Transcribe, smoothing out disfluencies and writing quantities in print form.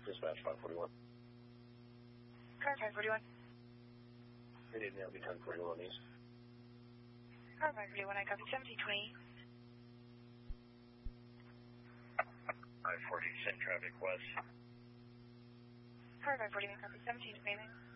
Dispatch 541. Car 541. We didn't have 1041 East. Car 541, I copy 1720. 540, send traffic west. Car 541, copy 1720.